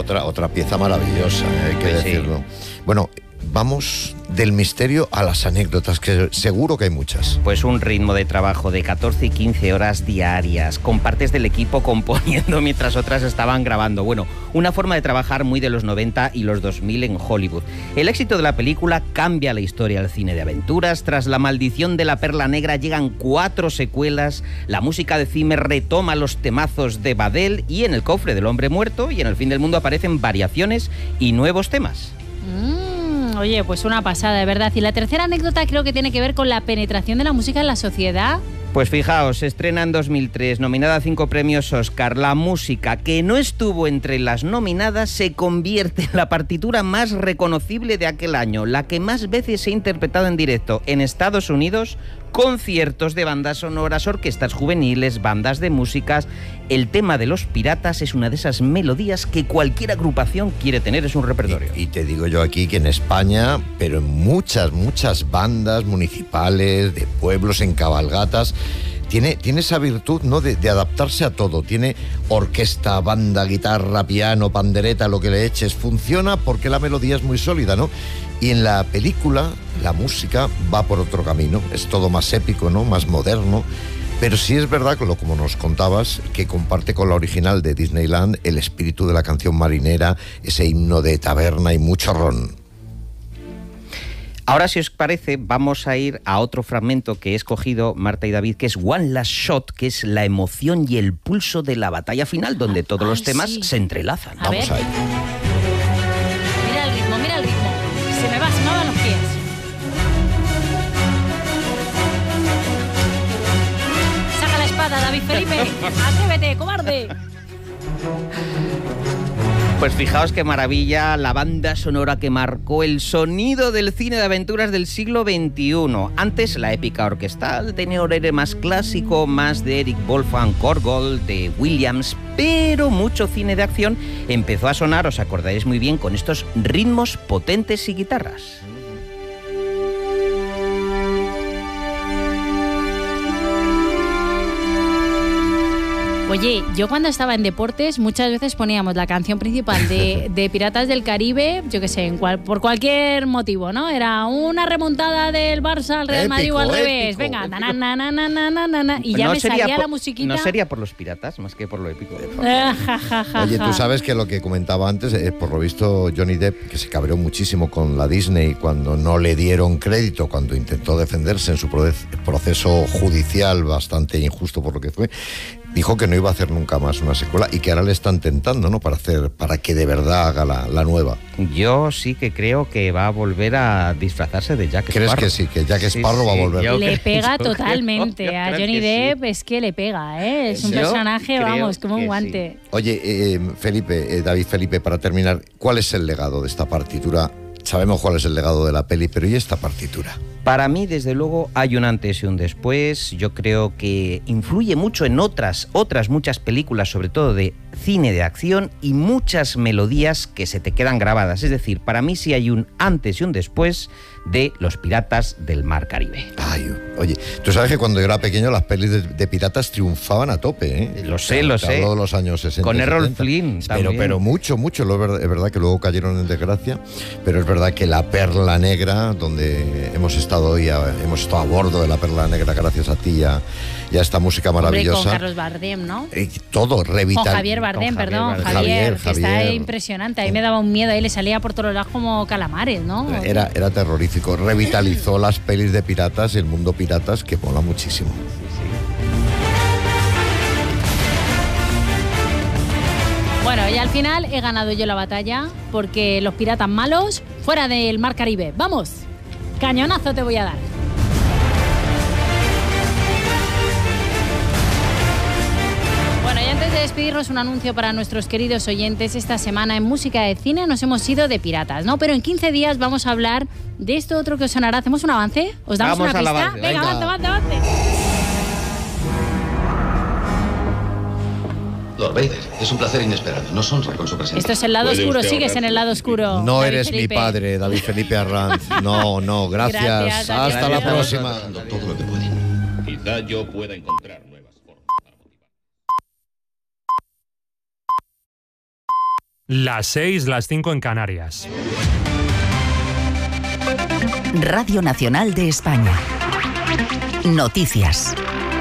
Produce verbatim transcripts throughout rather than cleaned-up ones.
otra, otra pieza maravillosa, ¿eh? Hay que Pues decirlo. sí. Bueno, vamos del misterio a las anécdotas, que seguro que hay muchas. Pues un ritmo de trabajo de catorce y quince horas diarias, con partes del equipo componiendo mientras otras estaban grabando. Bueno, una forma de trabajar muy de los noventa y los dos mil en Hollywood. El éxito de la película cambia la historia del cine de aventuras. Tras La maldición de la perla negra llegan cuatro secuelas. La música de Zimmer retoma los temazos de Badell y en El cofre del hombre muerto y en El fin del mundo aparecen variaciones y nuevos temas. Mm. Oye, pues una pasada, de verdad. Y la tercera anécdota creo que tiene que ver con la penetración de la música en la sociedad. Pues fijaos, se estrena en dos mil tres, nominada a cinco premios Oscar. La música, que no estuvo entre las nominadas, se convierte en la partitura más reconocible de aquel año, la que más veces se ha interpretado en directo en Estados Unidos, conciertos de bandas sonoras, orquestas juveniles, bandas de músicas. El tema de los piratas es una de esas melodías que cualquier agrupación quiere tener en su repertorio. Y, y te digo yo aquí que en España, pero en muchas, muchas bandas municipales, de pueblos, en cabalgatas, tiene, tiene esa virtud, ¿no?, de, de adaptarse a todo. Tiene orquesta, banda, guitarra, piano, pandereta, lo que le eches. Funciona porque la melodía es muy sólida, ¿no? Y en la película, la música va por otro camino. Es todo más épico, ¿no?, más moderno. Pero sí es verdad, como nos contabas, que comparte con la original de Disneyland el espíritu de la canción marinera, ese himno de taberna y mucho ron. Ahora, si os parece, vamos a ir a otro fragmento que he escogido, Marta y David, que es One Last Shot, que es la emoción y el pulso de la batalla final, donde todos Ay, los temas sí. se entrelazan. A Vamos ver. a ello. Mira el ritmo, mira el ritmo. Se me va, se me van los pies. Saca la espada, David Felipe. Atrévete, cobarde. Pues fijaos qué maravilla, la banda sonora que marcó el sonido del cine de aventuras del siglo veintiuno. Antes la épica orquestal tenía un aire más clásico, más de Eric Wolfgang Korgold, de Williams, pero mucho cine de acción empezó a sonar, os acordaréis muy bien, con estos ritmos potentes y guitarras. Oye, yo cuando estaba en deportes muchas veces poníamos la canción principal de, de Piratas del Caribe, yo qué sé, en cual, por cualquier motivo, ¿no? Era una remontada del Barça al Real Madrid o al revés. Épico, Venga, épico. na, na, na, na, na, na, na, na, y ya No me sería salía por- la musiquita. No sería por los piratas, más que por lo épico. Ah, ja, ja, ja, Oye, ja. tú sabes que lo que comentaba antes, eh, por lo visto Johnny Depp, que se cabreó muchísimo con la Disney cuando no le dieron crédito, cuando intentó defenderse en su proce- proceso judicial bastante injusto por lo que fue, dijo que no iba a hacer nunca más una secuela y que ahora le están tentando, ¿no?, para hacer, para que de verdad haga la, la nueva. Yo sí que creo que va a volver a disfrazarse de Jack ¿Crees Sparrow. que sí, que Jack Sí, Sparrow va a sí, volver? yo Le creo- pega yo creo- totalmente. yo A creo Johnny que Depp sí. es que le pega, ¿eh? Es un Yo personaje, creo vamos, como un que guante. Oye, eh, Felipe, eh, David Felipe, para terminar, ¿cuál es el legado de esta partitura? Sabemos cuál es el legado de la peli, pero ¿y esta partitura? Para mí, desde luego, hay un antes y un después. Yo creo que influye mucho en otras, otras muchas películas, sobre todo de cine de acción, y muchas melodías que se te quedan grabadas. Es decir, para mí sí hay un antes y un después de Los Piratas del Mar Caribe. Ay, oye, tú sabes que cuando yo era pequeño las pelis de, de piratas triunfaban a tope, ¿eh? Lo sé, lo Te sé. hablo de los años sesenta. Con y Errol setenta. Flynn Pero, también. pero mucho, mucho. Lo es verdad, es verdad que luego cayeron en desgracia, pero es verdad que La Perla Negra, donde hemos estado hoy, a- hemos estado a bordo de La Perla Negra gracias a ti y a, y a esta música Hombre, con maravillosa. Carlos Bardem, ¿no? Eh, todo, revital. Con Javier Bardem, Javier perdón, Bardem. Javier, Javier, que está Javier. impresionante. Ahí me daba un miedo, ahí le salía por todos lados como calamares, ¿no? Era, era terrorífico. Revitalizó las pelis de piratas y el mundo piratas, que mola muchísimo. Bueno, y al final he ganado yo la batalla porque los piratas malos fuera del Mar Caribe. ¡Vamos! Cañonazo te voy a dar. Bueno, y antes de despedirnos, un anuncio para nuestros queridos oyentes. Esta semana en Música de Cine nos hemos ido de piratas, ¿no? Pero en quince días vamos a hablar de esto otro que os sonará. ¿Hacemos un avance? ¿Os damos Vamos una al pista? avance, Venga, venga. avance, avance, avance. Lord Vader, es un placer inesperado. Nos honra con su presencia. Esto es el lado ¿Puede oscuro, usted sigues ahorrar en el lado oscuro. No David eres Felipe. mi padre, David Felipe Arranz. No, no, gracias. Gracias, David. Hasta la Gracias. próxima. Haciendo todo lo que pueden. Quizá yo pueda encontrar nuevas formas para motivar. Las seis, las cinco en Canarias. Radio Nacional de España. Noticias.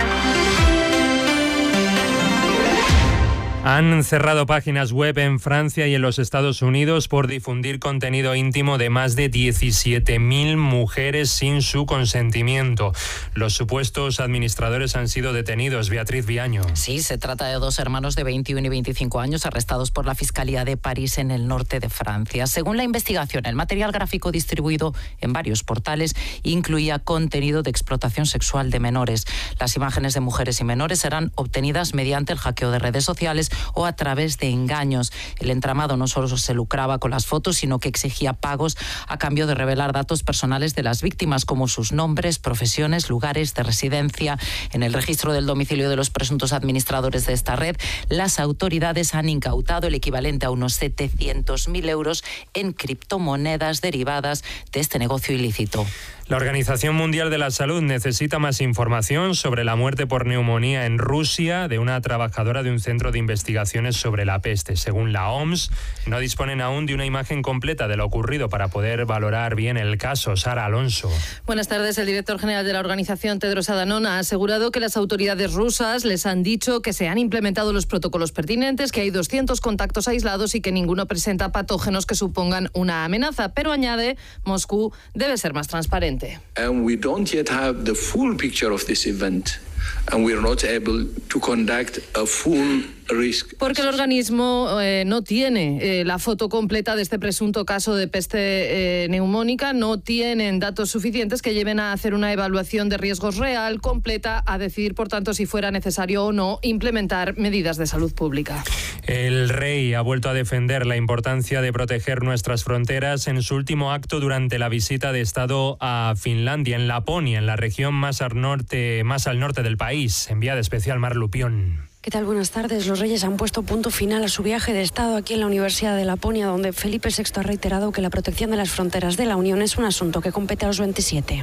Han cerrado páginas web en Francia y en los Estados Unidos por difundir contenido íntimo de más de diecisiete mil mujeres sin su consentimiento. Los supuestos administradores han sido detenidos. Beatriz Viaño. Sí, se trata de dos hermanos de veintiuno y veinticinco años arrestados por la Fiscalía de París en el norte de Francia. Según la investigación, el material gráfico distribuido en varios portales incluía contenido de explotación sexual de menores. Las imágenes de mujeres y menores serán obtenidas mediante el hackeo de redes sociales o a través de engaños. El entramado no solo se lucraba con las fotos, sino que exigía pagos a cambio de revelar datos personales de las víctimas, como sus nombres, profesiones, lugares de residencia. En el registro del domicilio de los presuntos administradores de esta red, las autoridades han incautado el equivalente a unos setecientos mil euros en criptomonedas derivadas de este negocio ilícito. La Organización Mundial de la Salud necesita más información sobre la muerte por neumonía en Rusia de una trabajadora de un centro de investigaciones sobre la peste. Según la O M S, no disponen aún de una imagen completa de lo ocurrido para poder valorar bien el caso. Sara Alonso. Buenas tardes. El director general de la organización, Tedros Adhanom, ha asegurado que las autoridades rusas les han dicho que se han implementado los protocolos pertinentes, que hay doscientos contactos aislados y que ninguno presenta patógenos que supongan una amenaza. Pero añade, Moscú debe ser más transparente. And we don't yet have the full picture of this event, and we are not able to conduct a full risk. Porque el organismo eh, no tiene eh, la foto completa de este presunto caso de peste eh, neumónica, no tienen datos suficientes que lleven a hacer una evaluación de riesgos real, completa, a decidir, por tanto, si fuera necesario o no implementar medidas de salud pública. El rey ha vuelto a defender la importancia de proteger nuestras fronteras en su último acto durante la visita de Estado a Finlandia, en Laponia, en la región más al norte, más al norte del país. Enviada especial Mar Lupión. ¿Qué tal? Buenas tardes. Los reyes han puesto punto final a su viaje de Estado aquí en la Universidad de Laponia, donde Felipe sexto ha reiterado que la protección de las fronteras de la Unión es un asunto que compete a los veintisiete.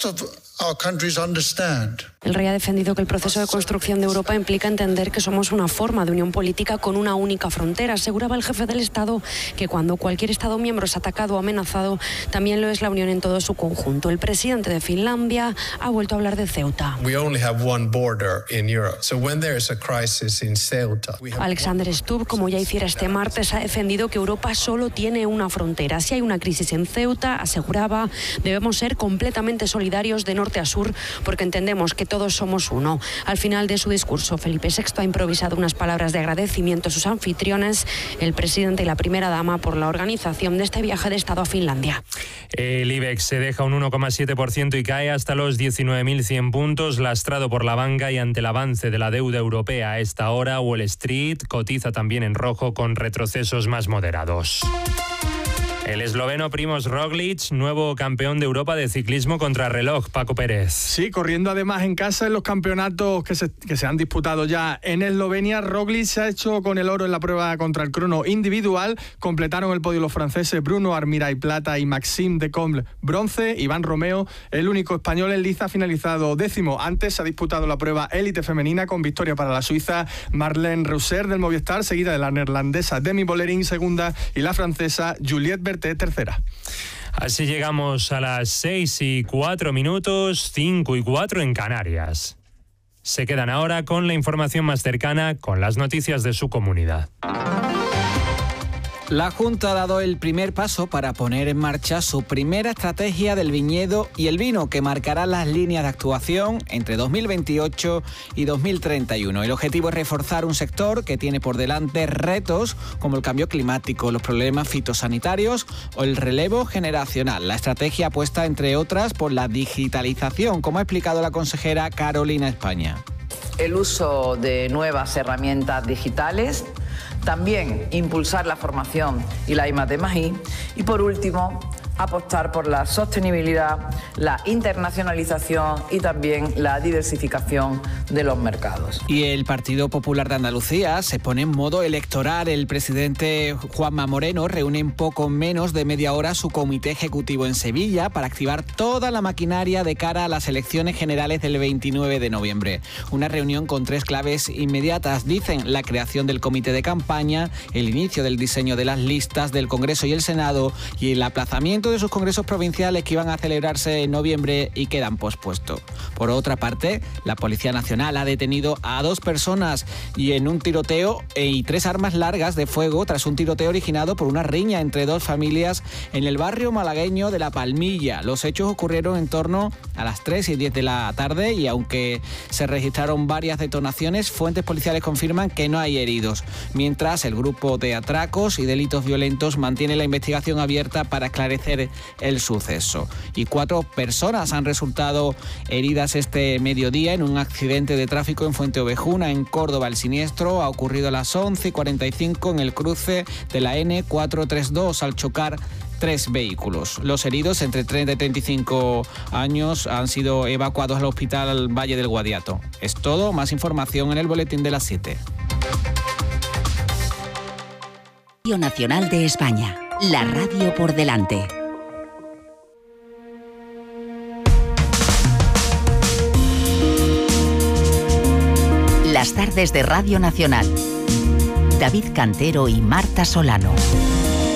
El rey ha defendido que el proceso de construcción de Europa implica entender que somos una forma de unión política con una única frontera. Aseguraba el jefe del Estado que cuando cualquier Estado miembro es atacado o amenazado, también lo es la Unión en todo su conjunto. El presidente de Finlandia ha vuelto a hablar de Ceuta. We only have one border in Europe. So when there is a crisis in Ceuta, Alexander Stubb, como ya hiciera este martes, ha defendido que Europa solo tiene una frontera. Si hay una crisis en Ceuta, aseguraba, debemos ser completamente solidarios de norte a sur, porque entendemos que todos somos uno. Al final de su discurso, Felipe sexto ha improvisado unas palabras de agradecimiento a sus anfitriones, el presidente y la primera dama, por la organización de este viaje de Estado a Finlandia. El IBEX se deja un uno coma siete por ciento y cae hasta los diecinueve mil cien puntos, lastrado por la banca y ante el avance de la deuda europea. A esta hora, Wall Street cotiza también en rojo con retrocesos más moderados. El esloveno Primož Roglič, nuevo campeón de Europa de ciclismo contrarreloj. Paco Pérez. Sí, corriendo además en casa en los campeonatos que se, que se han disputado ya en Eslovenia. Roglič se ha hecho con el oro en la prueba contra el crono individual. Completaron el podio los franceses Bruno Armiray plata y Maxime Decomble bronce. Iván Romeo, el único español en liza, ha finalizado décimo. Antes se ha disputado la prueba élite femenina con victoria para la suiza Marlene Reusser del Movistar, seguida de la neerlandesa Demi Vollering segunda y la francesa Juliette Berthet tercera. Así llegamos a las seis y cuatro minutos, cinco y cuatro en Canarias. Se quedan ahora con la información más cercana, con las noticias de su comunidad. La Junta ha dado el primer paso para poner en marcha su primera estrategia del viñedo y el vino, que marcará las líneas de actuación entre dos mil veintiocho y dos mil treinta y uno. El objetivo es reforzar un sector que tiene por delante retos como el cambio climático, los problemas fitosanitarios o el relevo generacional. La estrategia apuesta, entre otras, por la digitalización, como ha explicado la consejera Carolina España. El uso de nuevas herramientas digitales, también impulsar la formación y la I más D más I, y por último, apostar por la sostenibilidad, la internacionalización y también la diversificación de los mercados. Y el Partido Popular de Andalucía se pone en modo electoral. El presidente Juanma Moreno reúne en poco menos de media hora su comité ejecutivo en Sevilla para activar toda la maquinaria de cara a las elecciones generales del veintinueve de noviembre. Una reunión con tres claves inmediatas, dicen: la creación del comité de campaña, el inicio del diseño de las listas del Congreso y el Senado y el aplazamiento de sus congresos provinciales que iban a celebrarse en noviembre y quedan pospuestos. Por otra parte, la Policía Nacional ha detenido a dos personas y en un tiroteo y tres armas largas de fuego tras un tiroteo originado por una riña entre dos familias en el barrio malagueño de La Palmilla. Los hechos ocurrieron en torno a las tres y diez de la tarde y aunque se registraron varias detonaciones, fuentes policiales confirman que no hay heridos. Mientras, el grupo de atracos y delitos violentos mantiene la investigación abierta para esclarecer el suceso. Y cuatro personas han resultado heridas este mediodía en un accidente de tráfico en Fuenteovejuna, en Córdoba. El siniestro ha ocurrido a las once y cuarenta y cinco en el cruce de la ene cuatrocientos treinta y dos al chocar tres vehículos. Los heridos, entre treinta y treinta y cinco años, han sido evacuados al Hospital Valle del Guadiato. Es todo. Más información en el boletín de las siete. Radio Nacional de España. La radio por delante. Las tardes de Radio Nacional. David Cantero y Marta Solano.